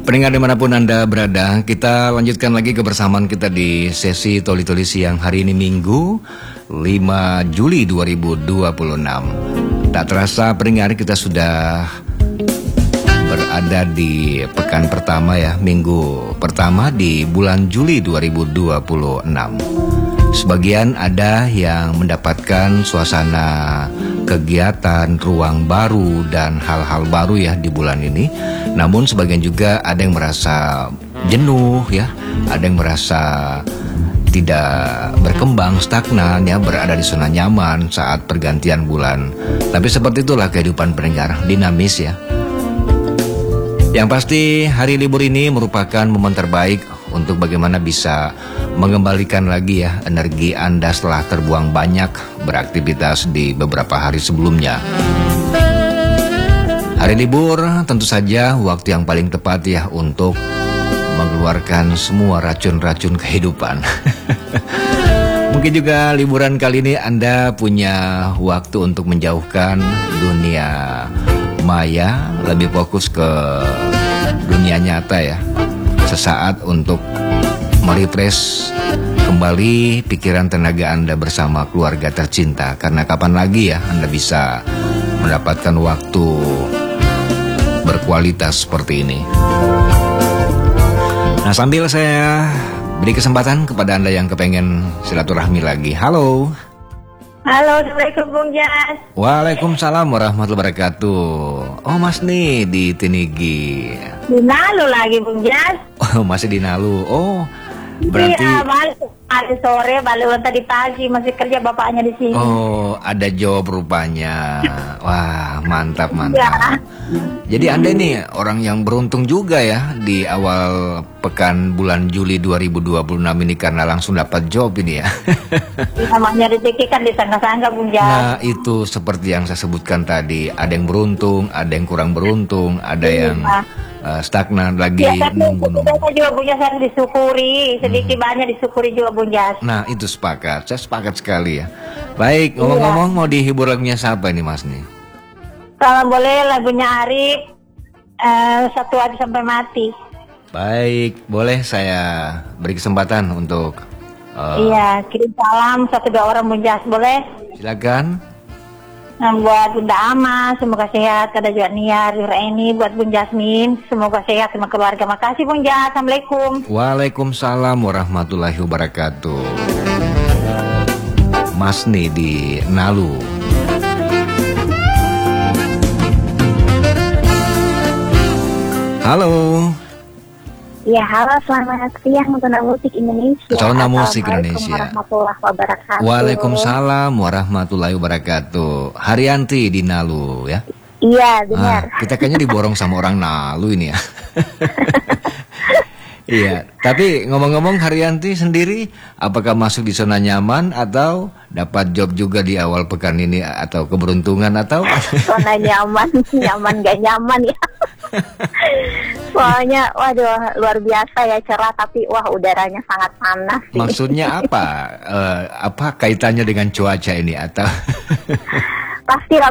Pendengar dimanapun Anda berada, kita lanjutkan lagi kebersamaan kita di sesi Toli-Toli Siang hari ini Minggu 5 Juli 2026. Tak terasa pendengar, kita sudah berada di pekan pertama ya, minggu pertama di bulan Juli 2026. Sebagian ada yang mendapatkan suasana kegiatan, ruang baru dan hal-hal baru ya di bulan ini. Namun sebagian juga ada yang merasa jenuh ya, ada yang merasa tidak berkembang, stagnan ya, berada di zona nyaman saat pergantian bulan. Tapi seperti itulah kehidupan pendengar, dinamis ya. Yang pasti hari libur ini merupakan momen terbaik untuk bagaimana bisa mengembalikan lagi ya energi Anda setelah terbuang banyak beraktivitas di beberapa hari sebelumnya. Hari libur tentu saja waktu yang paling tepat ya untuk mengeluarkan semua racun-racun kehidupan. Mungkin juga liburan kali ini Anda punya waktu untuk menjauhkan dunia maya, lebih fokus ke dunia nyata ya. Sesaat untuk merefresh kembali pikiran tenaga Anda bersama keluarga tercinta. Karena kapan lagi ya Anda bisa mendapatkan waktu berkualitas seperti ini. Nah, sambil saya beri kesempatan kepada Anda yang kepengen silaturahmi lagi. Halo. Halo, Assalamualaikum Bung Jas. Waalaikumsalam warahmatullahi wabarakatuh. Oh, Mas nih di Tinigi. Di Nalu lagi Bung Jas. Oh, masih di Nalu. Oh, berarti iya, balik sore, balik tadi pagi, masih kerja bapaknya di sini. Oh, ada job rupanya. Wah, mantap. Ya. Jadi Anda ini orang yang beruntung juga ya di awal pekan bulan Juli 2026 ini karena langsung dapat job ini ya. Namanya rezeki kan disangka-sangka Bung Jas. Nah, itu seperti yang saya sebutkan tadi, ada yang beruntung, ada yang kurang beruntung, ada yang stagnan lagi nunggu-nunggu. Saya juga Bung Jas harus disyukuri, sedikit banyak disyukuri juga Bung Jas. Nah, itu sepakat, saya sepakat sekali ya. Baik, ngomong-ngomong mau dihibur lagunya siapa ini Mas nih? Kalau boleh lagunya Arif, Satu Hati Sampai Mati. Baik, boleh saya beri kesempatan untuk Iya, kirim salam 1-2 orang Bung Jas, boleh? silakan. Nah, buat Bunda Ama, semoga sehat. Kada juga Niar, ini buat Bun Jasmin, semoga sehat sama keluarga. Makasih Bung Jas, Assalamualaikum. Waalaikumsalam warahmatullahi wabarakatuh. Mas nih di Nalu. Halo. Ya, halo, selamat siang Zona Musik Indonesia. Zona Musik Indonesia. Warahmatullahi wabarakatuh. Waalaikumsalam warahmatullahi wabarakatuh. Haryanti di Nalu ya. Iya, benar. Kita kayaknya diborong sama orang Nalu ini ya. Iya, tapi ngomong-ngomong Haryanti sendiri, apakah masuk di zona nyaman atau dapat job juga di awal pekan ini atau keberuntungan atau? Zona nyaman, nyaman gak nyaman ya. Soalnya, waduh, luar biasa ya, cerah tapi wah udaranya sangat panas sih. Maksudnya apa? Apa kaitannya dengan cuaca ini atau? Pasti